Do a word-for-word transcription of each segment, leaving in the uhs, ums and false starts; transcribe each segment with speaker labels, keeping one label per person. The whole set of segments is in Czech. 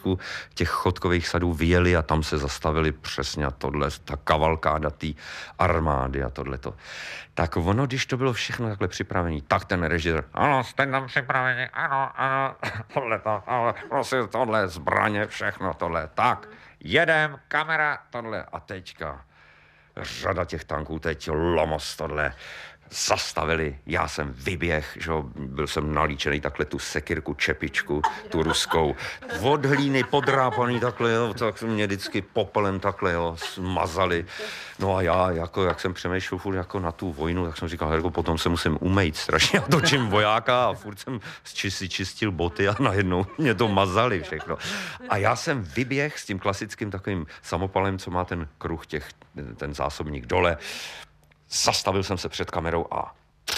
Speaker 1: středisku těch chodkových sadů vyjeli a tam se zastavili přesně tohle, ta kavalkáda té armády a tohleto. Tak ono, když to bylo všechno takhle připravené, tak ten režisér, ano, jste tam připraveni, ano, ano, tohleto, ale prosím, tohle, zbraně, všechno tohle, tak, jedem, kamera, tohle a teďka řada těch tanků, teď Lomos, tohle, zastavili, já jsem vyběh, že jo, byl jsem nalíčený takhle tu sekirku, čepičku, tu ruskou, od hlíny podrápaný takhle, jo, tak mě vždycky popelem takhle, jo, smazali. No a já, jako, jak jsem přemýšlel furt jako na tu vojnu, tak jsem říkal, herko, potom se musím umejt strašně, já točím vojáka a furt jsem si čistil boty a najednou mě to mazali všechno. A já jsem vyběh s tím klasickým takovým samopalem, co má ten kruh těch, ten zásobník dole. Zastavil jsem se před kamerou a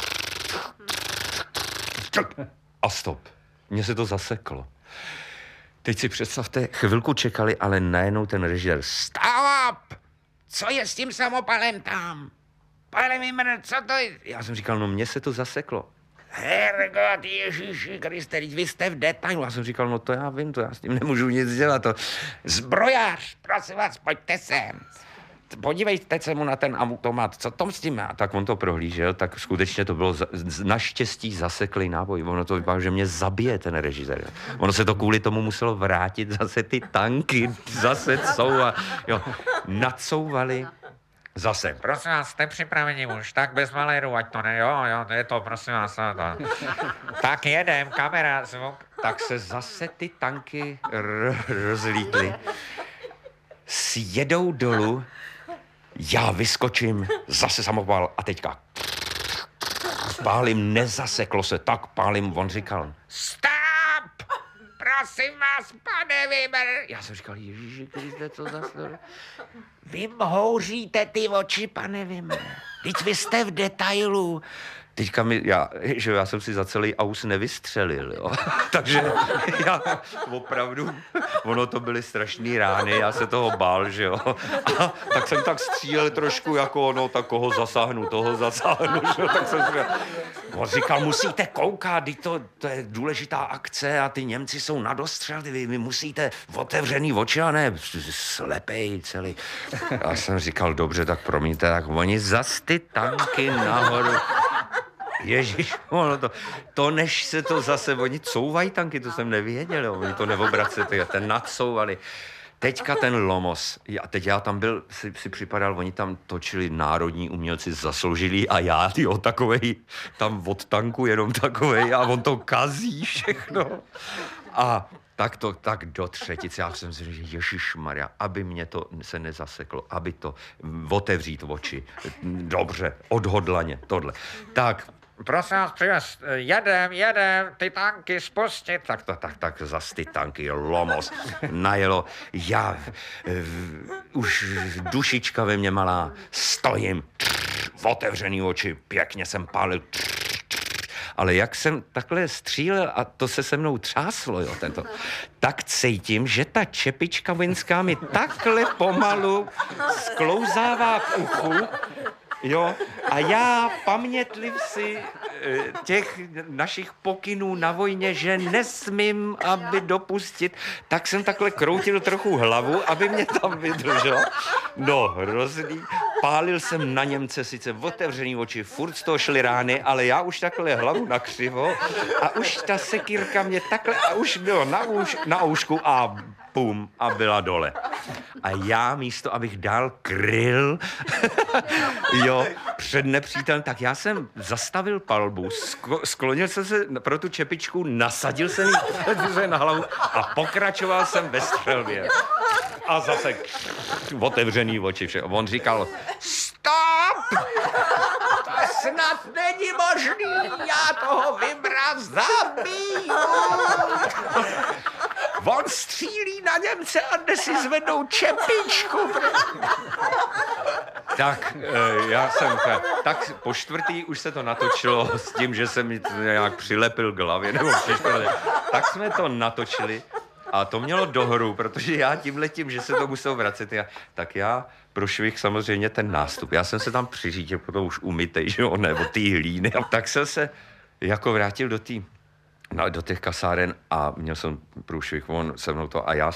Speaker 1: a stop. Mně se to zaseklo. Teď si představte, chvilku čekali, ale najednou ten režisér stop! Co je s tím samopalem tam? Pane Vimr, co to je? Já jsem říkal, no mně se to zaseklo. Herregud, Ježíši Kriste, vy jste v detailu. Já jsem říkal, no to já vím, to já s tím nemůžu nic dělat. To... Zbrojař, prosím vás, pojďte sem. Podívejte se mu na ten automat, co tom s tím má? Tak on to prohlížel, tak skutečně to bylo za, naštěstí zaseklý náboj. Ono to vypadá, že mě zabije ten režisér. Ono se to kvůli tomu muselo vrátit, zase ty tanky, zase jsou a jo, nacouvali. Zase. Prosím vás, jste připraveni už, tak bez maléru, ať to ne, jo, jo, je to, prosím vás. To. Tak jedem, kamera, zvuk. Tak se zase ty tanky r- rozlítly. Sjedou dolů, já vyskočím, zase samopal a teďka pálím, nezaseklo se, tak pálím, on říkal, stop, prosím vás, pane Vimr. Já jsem říkal, Ježíši Kriste, co za slovo? Vy houříte ty oči, pane Vimr. Teď vy jste v detailu. Teďka mi, já, že já jsem si za celý aus nevystřelil, jo. Takže já opravdu, ono to byly strašný rány, já se toho bál, že jo. A tak jsem tak střílel trošku jako ono, tak koho zasáhnu, toho zasáhnu, že jo. Tak jsem říkal, on říkal, musíte koukat, to, to je důležitá akce a ty Němci jsou na dostřel, vy, vy musíte otevřený oči a ne slepej celý. Já jsem říkal, dobře, tak promiňte, tak oni zas ty tanky nahoru. Ježíš, ono to, to než se to zase, oni couvají tanky, to jsem nevěděl, oni to neobraceli, ten nadcouvali. Teďka ten Lomos, a teď já tam byl, si, si připadal, oni tam točili národní umělci zasloužilí a já, tyjo, takovej, tam od tanku jenom takovej a on to kazí všechno. A tak to, tak do třetice, já jsem si říkal, že ježišmarja, aby mě to se nezaseklo, aby to otevřít oči. Dobře, odhodlaně, tohle. Tak, prosím vás, přivez, jedem, jedem, ty tanky spustit. Tak to, tak, tak, zas ty tanky, Lomos, najelo. Já, v, už dušička ve mně malá, stojím, otevřený oči, pěkně jsem pálil, ale jak jsem takhle střílel a to se se mnou třáslo, jo, tento, tak cítím, že ta čepička vojenská mi takhle pomalu sklouzává k uchu, jo, a já pamětliv si těch našich pokynů na vojně, že nesmím, aby dopustit, tak jsem takhle kroutil trochu hlavu, aby mě tam vydrželo. No, hrozný. Pálil jsem na Němce, sice otevřený oči, furt z toho šly rány, ale já už takhle hlavu nakřivo a už ta sekírka mě takhle, a už bylo na, už, na oušku a pum, a byla dole. A já místo, abych dál kryl, jo, před nepřítelem, tak já jsem zastavil palbu, sklo, sklonil jsem se pro tu čepičku, nasadil jsem ji na hlavu a pokračoval jsem ve střelbě. A zase otevřený oči vše. On říkal, stop! To snad není možný, já toho Vimra zabiju! On střílí na Němce a jde si zvednou čepičku. Tak, já jsem, tak po čtvrtý už se to natočilo s tím, že jsem mi nějak přilepil k hlavě, nebo přišel, tak jsme to natočili a to mělo dohru, protože já tímhletím, že se to musel vracet, já, tak já prošvih samozřejmě ten nástup. Já jsem se tam přiřídil, potom už umytej, že jo, nebo ty hlíny. A tak jsem se jako vrátil do té No, do těch kasáren a měl jsem průšvih, on se mnou to a já